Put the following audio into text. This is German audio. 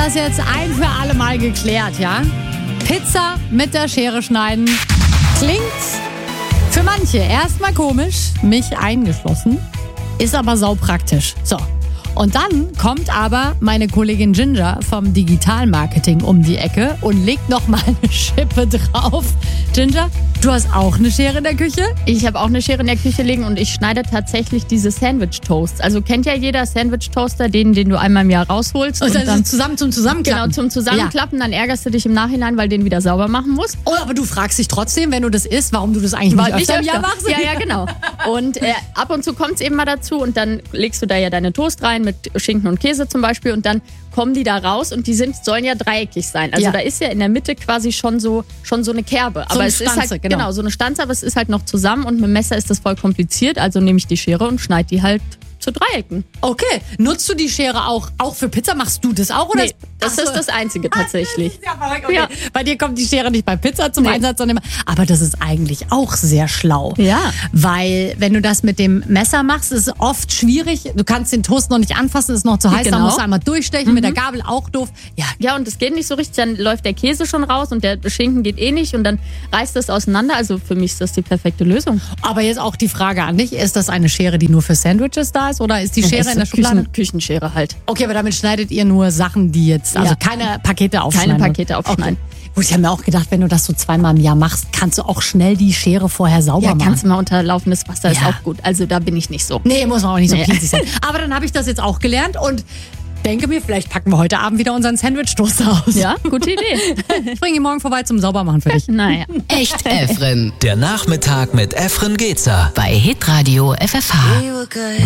das jetzt ein für alle Mal geklärt, ja? Pizza mit der Schere schneiden klingt für manche erstmal komisch, mich eingeschlossen, ist aber saupraktisch. So. Und dann kommt aber meine Kollegin Ginger vom Digitalmarketing um die Ecke und legt nochmal eine Schippe drauf. Ginger, du hast auch eine Schere in der Küche? Ich habe auch eine Schere in der Küche liegen und ich schneide tatsächlich diese Sandwich-Toasts. Also kennt ja jeder Sandwich-Toaster, den du einmal im Jahr rausholst. Und dann zusammen zum Zusammenklappen. Genau, zum Zusammenklappen. Ja. Dann ärgerst du dich im Nachhinein, weil du den wieder sauber machen musst. Oh, aber du fragst dich trotzdem, wenn du das isst, warum du das eigentlich nicht öfter im Jahr machst. Ja, genau. Und ab und zu kommt es eben mal dazu und dann legst du da ja deine Toast rein mit Schinken und Käse zum Beispiel und dann kommen die da raus und die sollen ja dreieckig sein. Also da ist ja in der Mitte quasi schon so eine Kerbe. Aber es ist halt genau so eine Stanze, aber es ist halt noch zusammen und mit dem Messer ist das voll kompliziert. Also nehme ich die Schere und schneide die halt zu Dreiecken. Okay. Nutzt du die Schere auch für Pizza? Machst du das auch? Oder nee, das ist das Einzige tatsächlich. Das ist ja verrückt. Okay. Ja. Bei dir kommt die Schere nicht bei Pizza zum Einsatz, sondern immer. Aber das ist eigentlich auch sehr schlau. Ja. Weil, wenn du das mit dem Messer machst, ist es oft schwierig. Du kannst den Toast noch nicht anfassen, ist noch zu heiß. Genau. Dann musst du einmal durchstechen, mit der Gabel auch doof. Ja, und es geht nicht so richtig. Dann läuft der Käse schon raus und der Schinken geht eh nicht und dann reißt das auseinander. Also für mich ist das die perfekte Lösung. Aber jetzt auch die Frage an dich. Ist das eine Schere, die nur für Sandwiches da ist? Oder ist die Schere in der Schublade? Küchenschere halt. Okay, aber damit schneidet ihr nur Sachen, die jetzt, also keine Pakete aufschneiden. Keine Pakete aufschneiden. Okay. Ich habe mir auch gedacht, wenn du das so zweimal im Jahr machst, kannst du auch schnell die Schere vorher sauber machen. Ja, kannst du mal unter laufendes Wasser, ist auch gut. Also da bin ich nicht so. Nee, muss man auch nicht so pinzig sein. Aber dann habe ich das jetzt auch gelernt und denke mir, vielleicht packen wir heute Abend wieder unseren Sandwich-Toaster aus. Ja, gute Idee. Ich bringe ihn morgen vorbei zum Saubermachen für dich. Naja. Echt Efren. Der Nachmittag mit Efren Getzer. Bei Hitradio FFH.